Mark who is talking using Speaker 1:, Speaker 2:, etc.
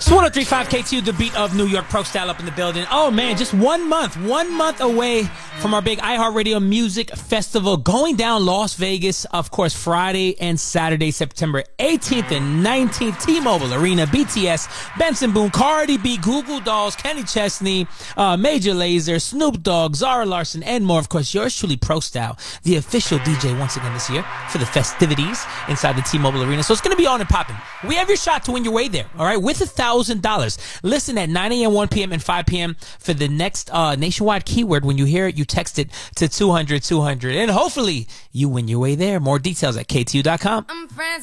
Speaker 1: 103.5 KTU, the beat of New York, Pro Style up in the building. Oh man, just 1 month away from our big iHeartRadio Music Festival going down Las Vegas. Of course, Friday and Saturday, September 18th and 19th, T-Mobile Arena, BTS, Benson Boone, Cardi B, Google Dolls, Kenny Chesney, Major Lazer, Snoop Dogg, Zara Larson, and more. Of course, yours truly, Pro Style, the official DJ once again this year for the festivities inside the T-Mobile Arena. So it's going to be on and popping. We have your shot to win your way there, all right, with $1,000. Listen at 9 a.m., 1 p.m., and 5 p.m. for the next nationwide keyword. When you hear it, you text it to 200-200, and hopefully you win your way there. More details at KTU.com.